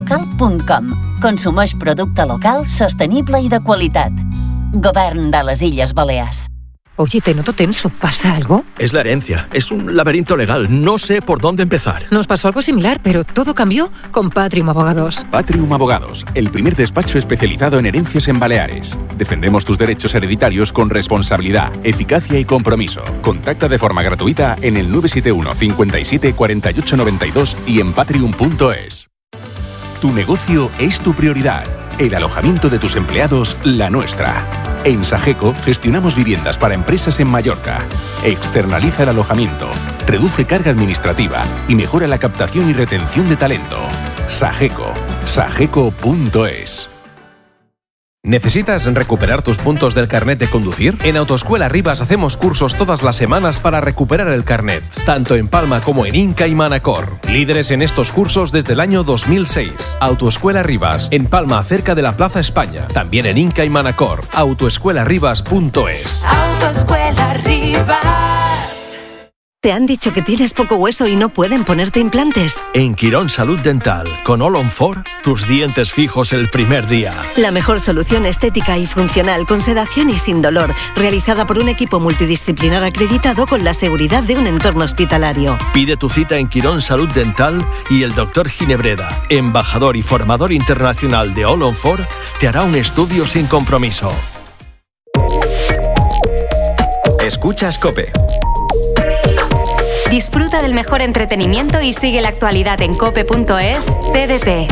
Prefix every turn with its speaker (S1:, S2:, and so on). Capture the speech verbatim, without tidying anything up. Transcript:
S1: local punt com. Consumeix producte local, sostenible i de qualitat. Govern de les Illes Balears.
S2: Oye, te noto tenso. ¿Pasa algo?
S3: Es la herencia. Es un laberinto legal. No sé por dónde empezar.
S2: Nos pasó algo similar, pero todo cambió con Patrium Abogados.
S4: Patrium Abogados, el primer despacho especializado en herencias en Baleares. Defendemos tus derechos hereditarios con responsabilidad, eficacia y compromiso. Contacta de forma gratuita en el nueve siete uno, cincuenta y siete, cuarenta y ocho noventa y dos y en patrium punto es. Tu negocio es tu prioridad. El alojamiento de tus empleados, la nuestra. En Sageco gestionamos viviendas para empresas en Mallorca. Externaliza el alojamiento, reduce carga administrativa y mejora la captación y retención de talento. Sageco. Sageco punto es.
S5: ¿Necesitas recuperar tus puntos del carnet de conducir? En Autoescuela Rivas hacemos cursos todas las semanas para recuperar el carnet, tanto en Palma como en Inca y Manacor. Líderes en estos cursos desde el año dos mil seis. Autoescuela Rivas, en Palma, cerca de la Plaza España. También en Inca y Manacor. autoescuela rivas punto es.
S6: Autoescuela Rivas.
S7: ¿Te han dicho que tienes poco hueso y no pueden ponerte implantes?
S3: En Quirón Salud Dental, con All on Four, tus dientes fijos el primer día.
S7: La mejor solución estética y funcional, con sedación y sin dolor, realizada por un equipo multidisciplinar acreditado con la seguridad de un entorno hospitalario.
S3: Pide tu cita en Quirón Salud Dental y el doctor Ginebreda, embajador y formador internacional de All on Four, te hará un estudio sin compromiso.
S8: Escuchas COPE.
S9: Disfruta del mejor entretenimiento y sigue la actualidad en cope punto es. T D T.